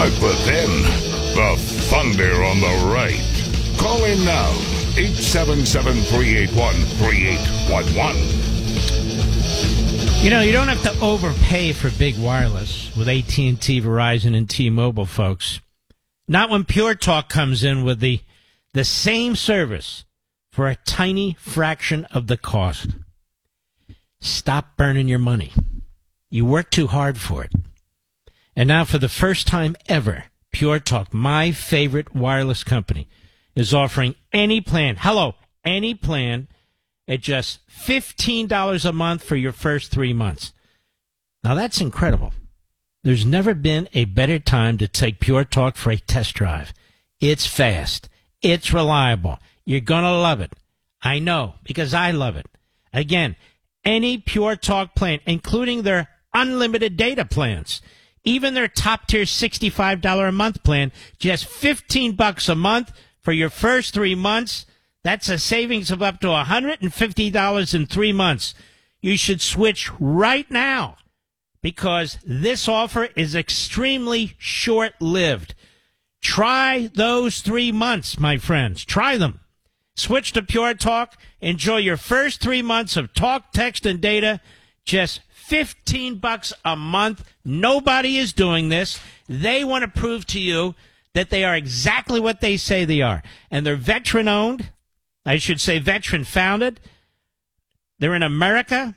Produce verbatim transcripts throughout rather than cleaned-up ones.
Mark Levin, the thunder on the right. Call in now, eight seven seven, three eight one, three eight one one. You know, you don't have to overpay for big wireless with A T and T, Verizon, and T-Mobile, folks. Not when Pure Talk comes in with the the same service for a tiny fraction of the cost. Stop burning your money. You work too hard for it. And now, for the first time ever, Pure Talk, my favorite wireless company, is offering any plan, hello, any plan, at just fifteen dollars a month for your first three months. Now, that's incredible. There's never been a better time to take Pure Talk for a test drive. It's fast. It's reliable. You're going to love it. I know, because I love it. Again, any Pure Talk plan, including their unlimited data plans, even their top-tier sixty-five dollars a month plan, just fifteen bucks a month for your first three months. That's a savings of up to one hundred fifty dollars in three months. You should switch right now because this offer is extremely short-lived. Try those three months, my friends. Try them. Switch to Pure Talk. Enjoy your first three months of talk, text, and data. Just fifteen bucks a month. Nobody is doing this. They want to prove to you that they are exactly what they say they are. And they're veteran-owned. I should say veteran-founded. They're in America.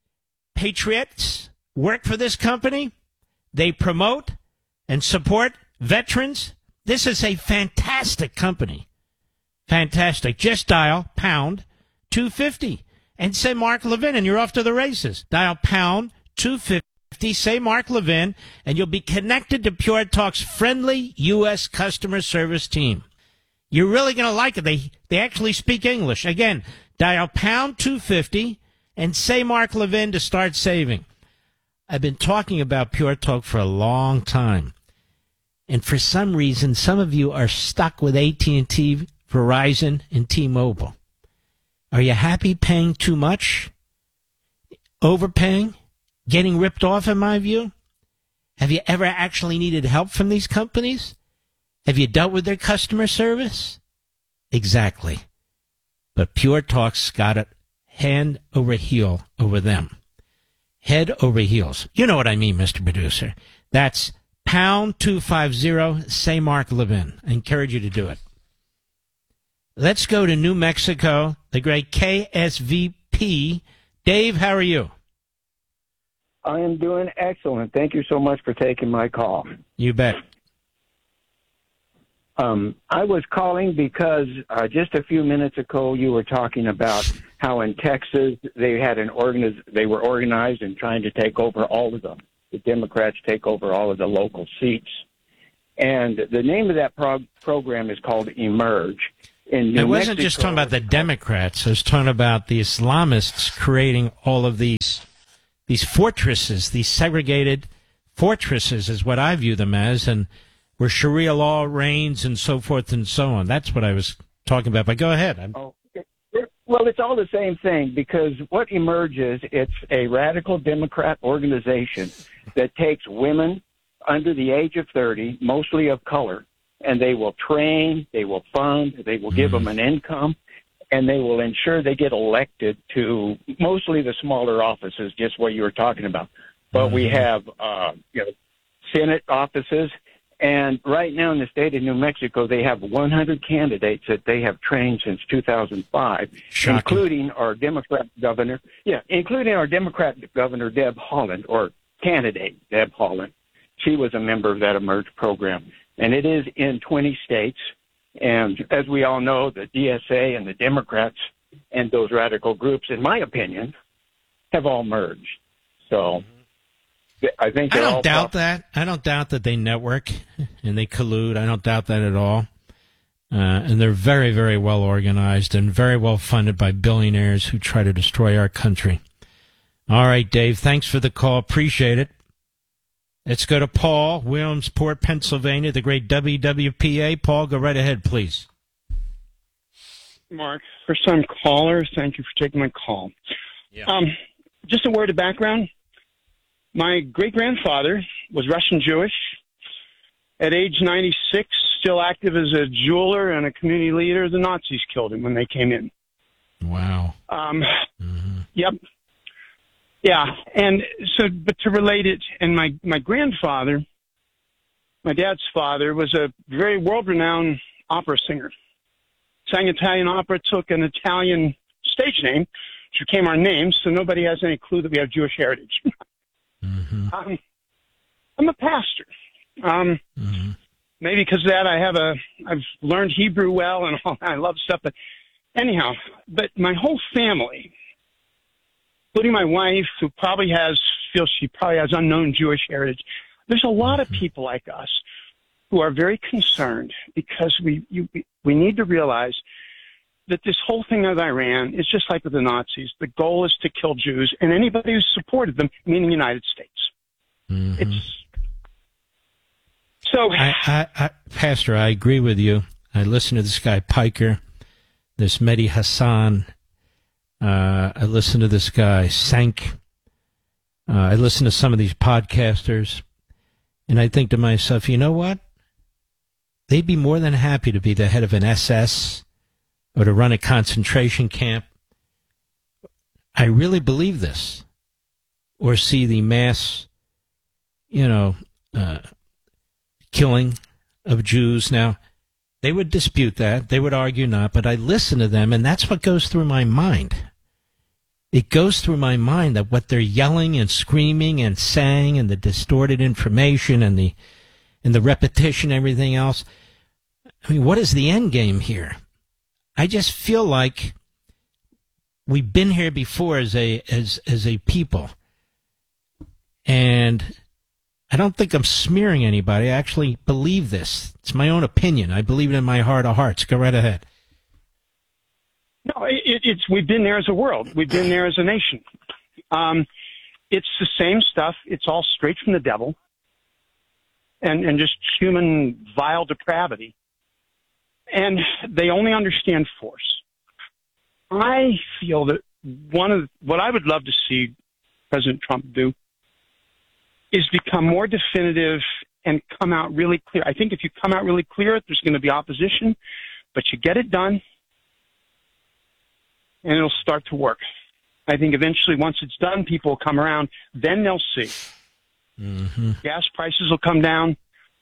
Patriots work for this company. They promote and support veterans. This is a fantastic company. Fantastic. Just dial pound two fifty and say Mark Levin, and you're off to the races. Dial pound two fifty, say Mark Levin, and you'll be connected to Pure Talk's friendly U S customer service team. You're really going to like it. They they actually speak English. Again, dial pound two fifty and say Mark Levin to start saving. I've been talking about Pure Talk for a long time. And for some reason, some of you are stuck with A T and T, Verizon, and T-Mobile. Are you happy paying too much? Overpaying? Getting ripped off, in my view? Have you ever actually needed help from these companies? Have you dealt with their customer service? Exactly. But Pure Talk's got it hand over heel over them. Head over heels. You know what I mean, Mister Producer. That's pound two fifty, say Mark Levin. I encourage you to do it. Let's go to New Mexico, the great K S V P. Dave, how are you? I am doing excellent. Thank you so much for taking my call. You bet. Um, I was calling because uh, just a few minutes ago you were talking about how in Texas they had an organiz- they were organized and trying to take over all of the the Democrats take over all of the local seats. And the name of that prog- program is called Emerge. In New I wasn't Mexico, just talking about the Democrats. I was talking about the Islamists creating all of these these fortresses, these segregated fortresses is what I view them as, and where Sharia law reigns and so forth and so on. That's what I was talking about. But go ahead. I'm... Oh, well, it's all the same thing because what emerges, it's a radical Democrat organization that takes women under the age of thirty, mostly of color, and they will train, they will fund, they will give mm-hmm. them an income, and they will ensure they get elected to mostly the smaller offices, just what you were talking about. But mm-hmm. we have uh, you know, Senate offices. And right now in the state of New Mexico, they have one hundred candidates that they have trained since two thousand five, Shocking. including our Democrat governor. Yeah, including our Democrat governor, Deb Haaland, or candidate Deb Haaland. She was a member of that Emerge program. And it is in twenty states. And as we all know, the D S A and the Democrats and those radical groups, in my opinion, have all merged. So... I think I don't all doubt that. I don't doubt that they network and they collude. I don't doubt that at all. Uh, and they're very, very well organized and very well funded by billionaires who try to destroy our country. All right, Dave, thanks for the call. Appreciate it. Let's go to Paul, Williamsport, Pennsylvania, the great W W P A. Paul, go right ahead, please. Mark, first-time caller. Thank you for taking my call. Yeah. Um, just a word of background. My great-grandfather was Russian Jewish. At age ninety-six, still active as a jeweler and a community leader, the Nazis killed him when they came in. Wow. Um, mm-hmm. Yep. Yeah, and so, but to relate it, and my, my grandfather, my dad's father, was a very world-renowned opera singer. Sang Italian opera, took an Italian stage name, which became our name, so nobody has any clue that we have Jewish heritage. mm-hmm. um, I'm a pastor. Um, mm-hmm. Maybe because of that I have a, I've learned Hebrew well and all, I love stuff, but anyhow, but my whole family, including my wife, who probably has, feels she probably has unknown Jewish heritage, there's a lot of people like us who are very concerned because we, you, we need to realize that this whole thing with Iran is just like with the Nazis. The goal is to kill Jews and anybody who supported them, meaning the United States. Mm-hmm. It's so. I, I, I, Pastor, I agree with you. I listened to this guy Piker, this Mehdi Hassan. Uh, I listened to this guy Sank. Uh, I listen to some of these podcasters, and I think to myself, you know what? They'd be more than happy to be the head of an S S or to run a concentration camp. I really believe this. Or see the mass, you know, uh, killing of Jews. Now, they would dispute that. They would argue not, but I listen to them, and that's what goes through my mind. It goes through my mind that what they're yelling and screaming and saying and the distorted information and the and the repetition, everything else. I mean, what is the end game here? I just feel like we've been here before as a as as a people. And I don't think I'm smearing anybody. I actually believe this. It's my own opinion. I believe it in my heart of hearts. Go right ahead. No, it, it's we've been there as a world. We've been there as a nation. Um, it's the same stuff. It's all straight from the devil, and and just human vile depravity. And they only understand force. I feel that one of what I would love to see President Trump do is become more definitive and come out really clear. I think if you come out really clear, there's going to be opposition, but you get it done, and it'll start to work. I think eventually, once it's done, people will come around. Then they'll see. Mm-hmm. Gas prices will come down.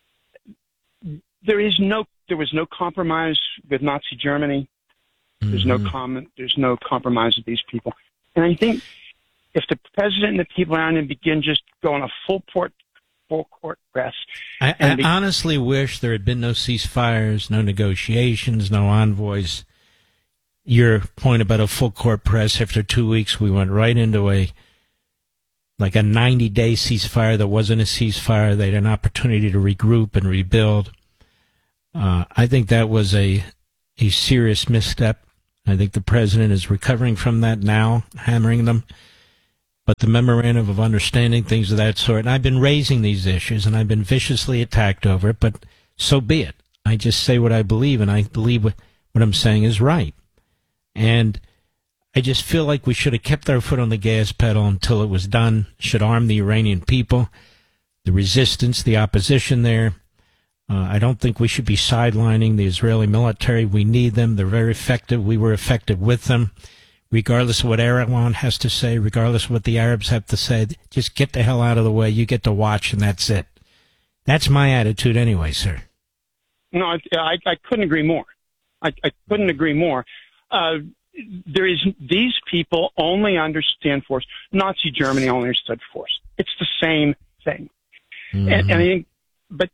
There is no, there was no compromise with Nazi Germany. There's mm-hmm. no comment. There's no compromise with these people. And I think if the president and the people around him begin just going a full port, full court press. I, I be- honestly wish there had been no ceasefires, no negotiations, no envoys. Your point about a full court press, after two weeks, we went right into a, like a ninety-day ceasefire that wasn't a ceasefire. They had an opportunity to regroup and rebuild. Uh, I think that was a, a serious misstep. I think the president is recovering from that now, hammering them. But the memorandum of understanding, things of that sort, and I've been raising these issues, and I've been viciously attacked over it, but so be it. I just say what I believe, and I believe what, what I'm saying is right. And I just feel like we should have kept our foot on the gas pedal until it was done, should arm the Iranian people, the resistance, the opposition there. Uh, I don't think we should be sidelining the Israeli military. We need them. They're very effective. We were effective with them. Regardless of what Erdogan has to say, regardless of what the Arabs have to say, just get the hell out of the way. You get to watch, and that's it. That's my attitude anyway, sir. No, I, I, I couldn't agree more. I, I couldn't agree more. Uh, there is these people only understand force. Nazi Germany only understood force. It's the same thing. Mm-hmm. And, and I think, but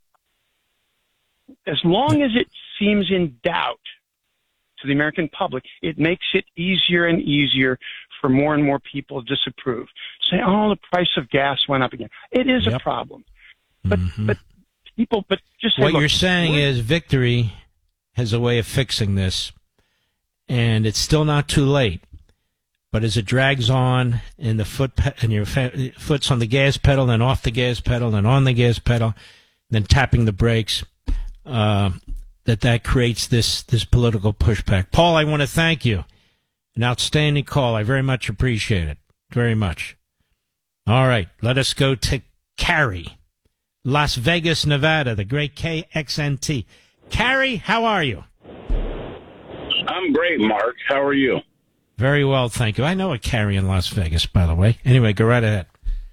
as long as it seems in doubt to the American public, it makes it easier and easier for more and more people to disapprove. Say, oh, the price of gas went up again. It is yep. a problem. But mm-hmm. but people, but just say, what look, you're saying we're, is victory has a way of fixing this, and it's still not too late. But as it drags on, and the foot pe- and your fa- foot's on the gas pedal, then off the gas pedal, then on the gas pedal, then tapping the brakes. Uh, that that creates this, this political pushback. Paul, I want to thank you. An outstanding call. I very much appreciate it. Very much. All right. Let us go to Carrie. Las Vegas, Nevada, the great K X N T. Carrie, how are you? I'm great, Mark. How are you? Very well, thank you. I know a Carrie in Las Vegas, by the way. Anyway, go right ahead.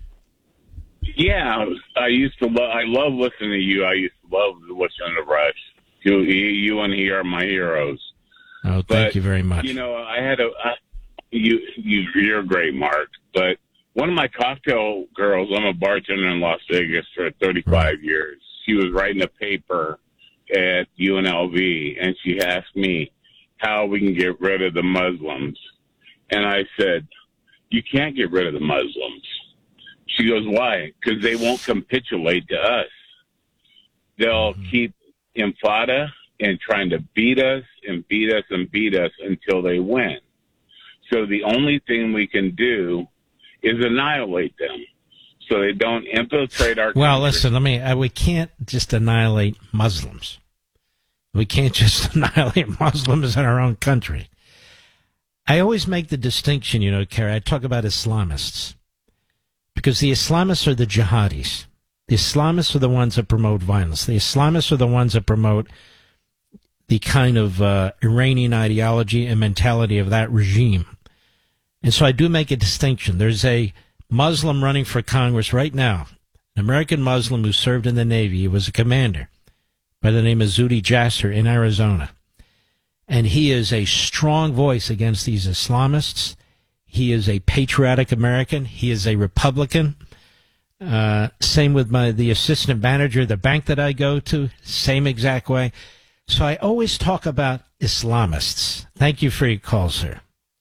Yeah, I used to love, I love listening to you. I used to love listening to Rush. You, you and he are my heroes. Oh, thank but, you very much. You know, I had a, I, you, you, you're great, Mark. But one of my cocktail girls, I'm a bartender in Las Vegas for thirty-five right. years. She was writing a paper at U N L V, and she asked me how we can get rid of the Muslims. And I said, you can't get rid of the Muslims. She goes, why? Because they won't capitulate to us. They'll mm-hmm. keep intifada and trying to beat us and beat us and beat us until they win. So the only thing we can do is annihilate them so they don't infiltrate our Well, country. listen, let me, uh, we can't just annihilate Muslims. We can't just annihilate Muslims in our own country. I always make the distinction, you know, Carrie, I talk about Islamists. Because the Islamists are the jihadis. The Islamists are the ones that promote violence. The Islamists are the ones that promote the kind of uh, Iranian ideology and mentality of that regime. And so I do make a distinction. There's a Muslim running for Congress right now, an American Muslim who served in the Navy. He was a commander by the name of Zuhdi Jasser in Arizona. And he is a strong voice against these Islamists. He is a patriotic American. He is a Republican. Uh, same with my the assistant manager of the bank that I go to. Same exact way. So I always talk about Islamists. Thank you for your call, sir.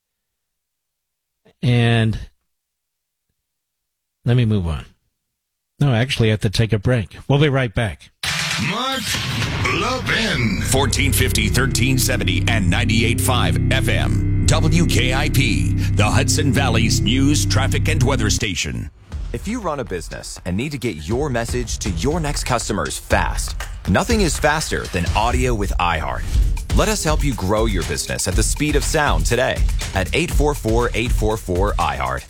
And let me move on. No, actually, I have to take a break. We'll be right back. Mark Levin. fourteen fifty, thirteen seventy, and ninety-eight point five F M. W K I P, the Hudson Valley's news, traffic, and weather station. If you run a business and need to get your message to your next customers fast, nothing is faster than audio with iHeart. Let us help you grow your business at the speed of sound today at eight four four, eight four four, iHeart.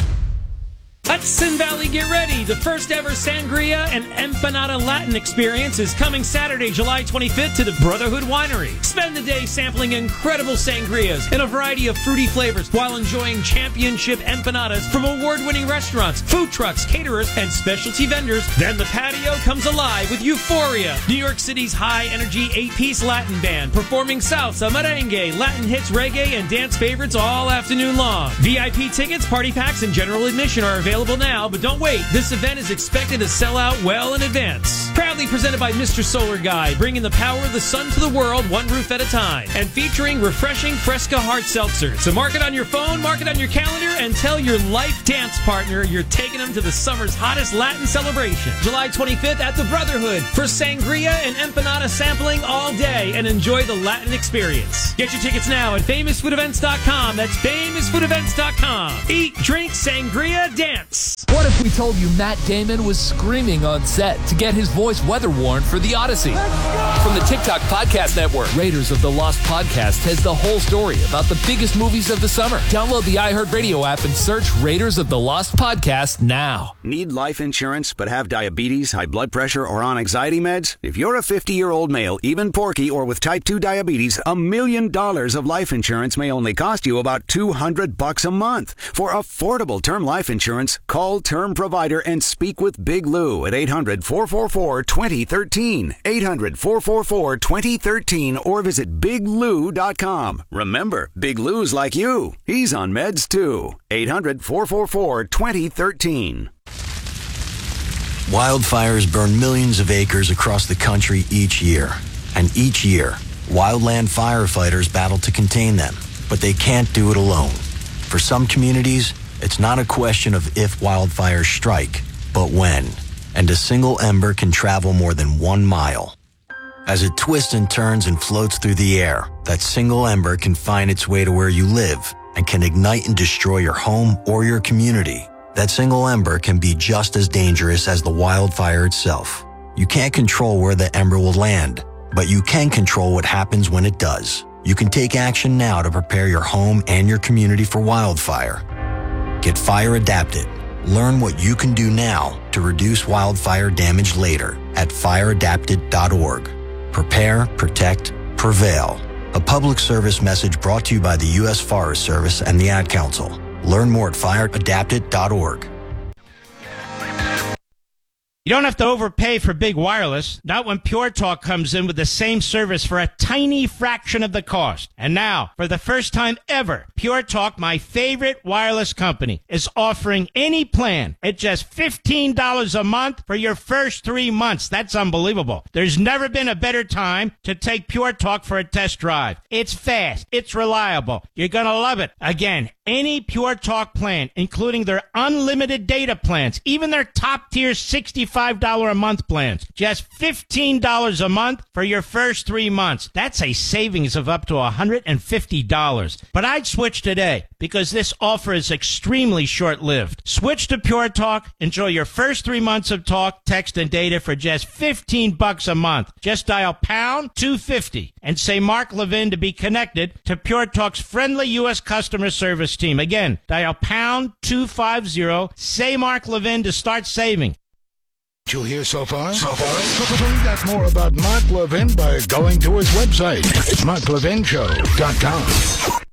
Hudson Valley, get ready. The first ever Sangria and Empanada Latin experience is coming Saturday, July twenty-fifth to the Brotherhood Winery. Spend the day sampling incredible sangrias in a variety of fruity flavors while enjoying championship empanadas from award-winning restaurants, food trucks, caterers, and specialty vendors. Then the patio comes alive with Euphoria, New York City's high-energy eight-piece Latin band, performing salsa, merengue, Latin hits, reggae, and dance favorites all afternoon long. V I P tickets, party packs, and general admission are available now, but don't wait. This event is expected to sell out well in advance. Proudly presented by Mister Solar Guy, bringing the power of the sun to the world one roof at a time, and featuring refreshing Fresca hard seltzers. So mark it on your phone, mark it on your calendar, and tell your life dance partner you're taking them to the summer's hottest Latin celebration. July twenty-fifth at the Brotherhood for sangria and empanada sampling all day, and enjoy the Latin experience. Get your tickets now at famous food events dot com. That's famous food events dot com. Eat, drink, sangria, dance. What if we told you Matt Damon was screaming on set to get his voice weather-worn for the Odyssey? From the TikTok Podcast Network, Raiders of the Lost Podcast has the whole story about the biggest movies of the summer. Download the iHeartRadio app and search Raiders of the Lost Podcast now. Need life insurance but have diabetes, high blood pressure, or on anxiety meds? If you're a fifty-year-old male, even porky, or with type two diabetes, a million dollars of life insurance may only cost you about two hundred bucks a month. For affordable term life insurance, call Term Provider and speak with Big Lou at eight hundred, four four four, two zero one three, eight hundred, four four four, two zero one three, or visit big lou dot com. Remember, Big Lou's like you. He's on meds too. eight hundred, four four four, two zero one three. Wildfires burn millions of acres across the country each year. And each year, wildland firefighters battle to contain them. But they can't do it alone. For some communities, it's not a question of if wildfires strike, but when. And a single ember can travel more than one mile. As it twists and turns and floats through the air, that single ember can find its way to where you live and can ignite and destroy your home or your community. That single ember can be just as dangerous as the wildfire itself. You can't control where the ember will land, but you can control what happens when it does. You can take action now to prepare your home and your community for wildfire. Get fire adapted. Learn what you can do now to reduce wildfire damage later at fire adapted dot org. Prepare, protect, prevail. A public service message brought to you by the U S Forest Service and the Ad Council. Learn more at fire adapted dot org. You don't have to overpay for big wireless, not when Pure Talk comes in with the same service for a tiny fraction of the cost. And now, for the first time ever, Pure Talk, my favorite wireless company, is offering any plan at just fifteen dollars a month for your first three months. That's unbelievable. There's never been a better time to take Pure Talk for a test drive. It's fast. It's reliable. You're going to love it. Again, any Pure Talk plan, including their unlimited data plans, even their top-tier sixty-five dollars a month plans, just fifteen dollars a month for your first three months. That's a savings of up to one hundred fifty dollars. But I'd switch today because this offer is extremely short-lived. Switch to Pure Talk. Enjoy your first three months of talk, text, and data for just fifteen bucks a month. Just dial pound two fifty and say Mark Levin to be connected to Pure Talk's friendly U S customer service team. Again, dial pound two fifty, say Mark Levin to start saving. Did you hear so far? So far? Find out more about Mark Levin by going to his website. It's mark levin show dot com.